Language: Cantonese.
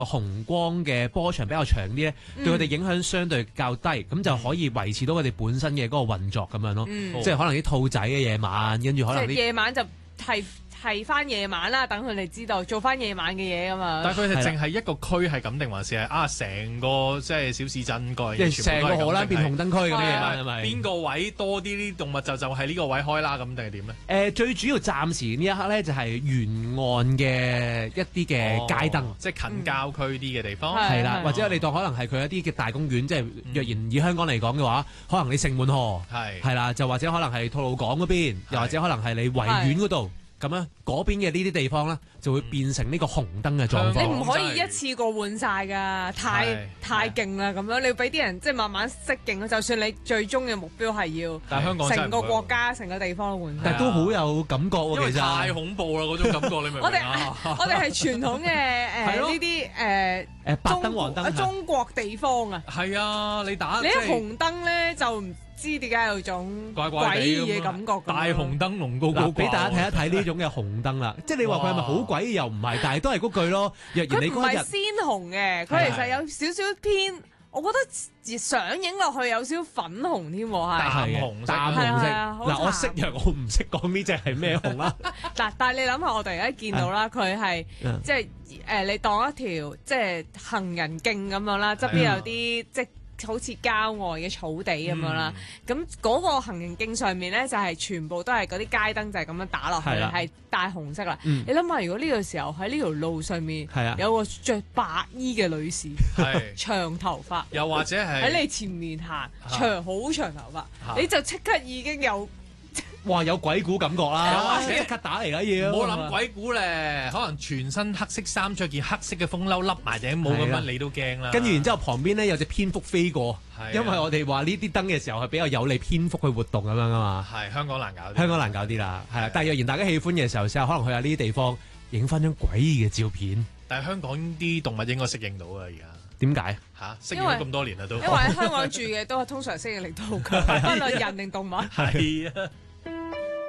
紅光嘅波長比較長啲咧，對佢哋影響相對較低，咁就可以維持到佢哋本身嘅嗰個運作咁樣咯。即係可能啲兔仔嘅夜晚，跟住可能即係夜晚就係翻夜晚啦，等佢哋知道做翻夜晚嘅嘢㗎嘛。 但係佢哋淨係一個區係咁定還是係成個即係小市鎮個即係成個荷蘭變紅燈區咁嘅嘢係咪？ 邊個位多啲啲動物就係呢個位開啦咁定係點咧？ 最主要暫時呢一刻咧就係沿岸嘅一啲嘅街燈， 即係近郊區啲嘅地方。 係啦，或者你當可能係佢一啲嘅大公園，即係若然以香港嚟講嘅話，可能你城門河係啦，就或者可能係吐露港嗰邊，又或者可能係你維園嗰度。咁咧，嗰邊嘅呢啲地方咧，就會變成呢個紅燈嘅狀況。 你唔可以一次過換晒㗎，太勁啦咁樣。你要俾啲人即係慢慢適應。就算你最終嘅目標係要， 但係香港成個國家、成個地方都換。 但係都好有感覺喎，其實太恐怖啦嗰種感覺，你明唔明啊？ 我哋係傳統嘅呢啲白燈黃燈中國地方啊。 係啊，你一紅燈咧就唔知點解有種怪怪詭異嘅感覺。 大紅燈籠高高掛， 俾大家睇一睇呢種嘅紅燈啦。即係你話佢係咪好詭異又唔係，但係都係嗰句咯。若然你嗰日佢唔係鮮紅嘅，佢其實有少少偏，我覺得上映落去有少少粉紅添喎，係淡紅色。 嗱，我識藥，我唔識講呢隻係咩紅啦。 但係你諗下，我哋而家見到啦，佢係即係你當一條即係行人徑咁樣啦，側邊有啲即好似郊外嘅草地咁樣啦，咁嗰個行人徑上面咧就係全部都係嗰啲街燈就係咁樣打落去，係帶紅色啦。你諗下，如果呢個時候喺呢條路上面有個着白衣嘅女士，長頭髮， 又或者係喺你前面行，好長頭髮，你就即刻已經有。 哇！有鬼故感覺啦，即刻打嚟啦要。 唔好諗鬼故咧，可能全身黑色衫，着件黑色嘅風褸，笠埋頂帽咁樣，你都驚啦。 跟住然之後旁邊咧有隻蝙蝠飛過，因為我哋話呢啲燈嘅時候係比較有利蝙蝠去活動咁樣啊嘛。 係香港難搞啲， 香港難搞啲啦，係啦。但係若然大家喜歡嘅時候，試下可能去下呢啲地方，影翻張詭異嘅照片。 但係香港啲動物應該適應到啊，而家。 點解適應咗咁多年啦都。 因為喺香港住嘅都係通常適應力都好強，無論人定動物。 係啊。